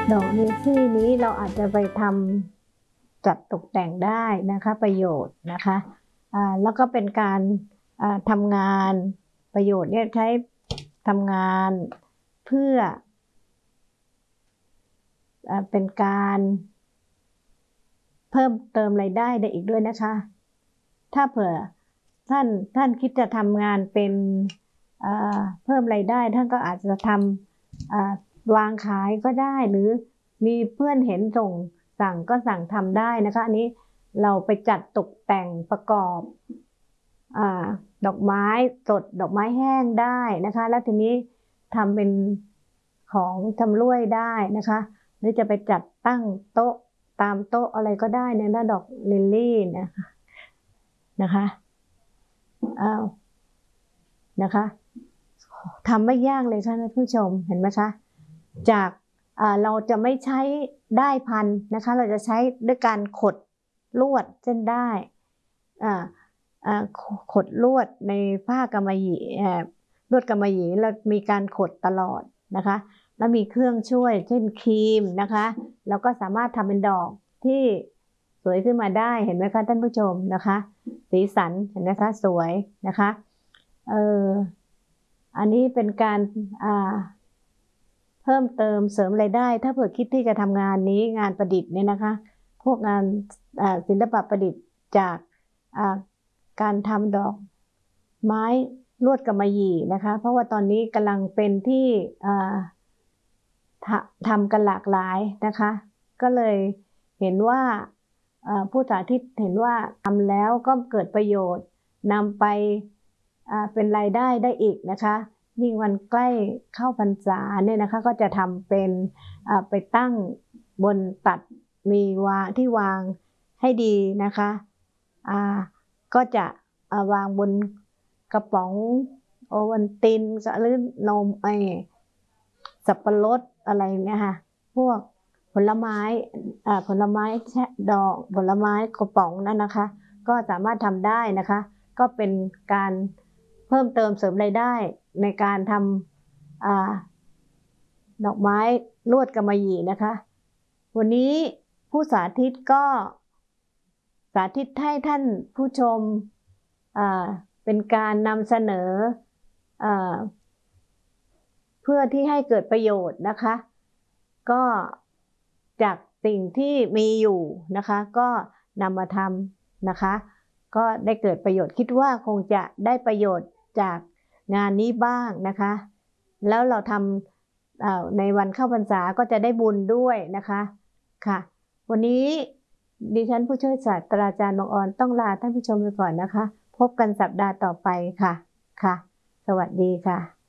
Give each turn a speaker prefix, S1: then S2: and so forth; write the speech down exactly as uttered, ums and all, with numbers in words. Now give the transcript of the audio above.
S1: ดอกเดซี่นี้เราอาจจะไปทำจัดตกแต่งได้นะคะประโยชน์นะคะอ่าแล้วก็เป็นการอ่าทำงานประโยชน์เนี่ยใช้ทำงานเพื่ออ่าเป็นการเพิ่มเติมรายได้ได้อีกด้วยนะคะถ้าเผื่อท่านท่านคิดจะทำงานเป็นอ่าเพิ่มรายได้ท่านก็อาจจะทำอ่าวางขายก็ได้หรือมีเพื่อนเห็นส่งสั่งก็สั่งทำได้นะคะอันนี้เราไปจัดตกแต่งประกอบอ่าดอกไม้สดดอกไม้แห้งได้นะคะแล้วทีนี้ทำเป็นของชำร่วยได้นะคะหรือจะไปจัดตั้งโต๊ะตามโต๊ะอะไรก็ได้เนี่ยนะดอกลิลลี่นะคะนะคะอ้าวนะคะทำไม่ยากเลยค่ะท่านผู้ชมเห็นไหมคะจากเราจะไม่ใช้ได้พันนะคะเราจะใช้ด้วยการขดลวดเส้นได้ขดลวดในผ้ากำมะหยี่ลวดกำมะหยี่เรามีการขดตลอดนะคะแล้วมีเครื่องช่วยเช่นครีมนะคะเราก็สามารถทำเป็นดอกที่สวยขึ้นมาได้เห็นไหมคะท่านผู้ชมนะคะสีสันเห็นไหมคะสวยนะคะเอออันนี้เป็นการอ่าเพิ่มเติมเสริมรายได้ถ้าเผื่อคิดที่จะทำงานนี้งานประดิษฐ์เนี่ยนะคะพวกงานศิลปะประดิษฐ์จากการทำดอกไม้ลวดกำมะหยี่นะคะเพราะว่าตอนนี้กำลังเป็นที่ทำกันหลากหลายนะคะก็เลยเห็นว่าผู้สาธิตเห็นว่าทำแล้วก็เกิดประโยชน์นำไปเป็นรายได้ได้อีกนะคะยิ่งวันใกล้เข้าพรรษาเนี่ยนะคะก็จะทำเป็นไปตั้งบนตัดมีวางที่วางให้ดีนะคะก็จะวางบนกระป๋องโอวัลตินหรือนมไอสับปะรดอะไรเนี่ยค่ะพวกผลไม้ผลไม้แช่ดอกผลไม้กระป๋องนั่นนะคะก็สามารถทำได้นะคะก็เป็นการเพิ่มเติมเสริมรายได้ในการทำดอกไม้ลวดกำมะหยี่นะคะวันนี้ผู้สาธิตก็สาธิตให้ท่านผู้ชมเป็นการนำเสนอเพื่อที่ให้เกิดประโยชน์นะคะก็จากสิ่งที่มีอยู่นะคะก็นำมาทำนะคะก็ได้เกิดประโยชน์คิดว่าคงจะได้ประโยชน์จากงานนี้บ้างนะคะแล้วเราทำในวันเข้าพรรษาก็จะได้บุญด้วยนะคะค่ะวันนี้ดิฉันผู้ช่วยศาสตราจารย์บังออนต้องลาท่านผู้ชมไปก่อนนะคะพบกันสัปดาห์ต่อไปค่ะค่ะสวัสดีค่ะ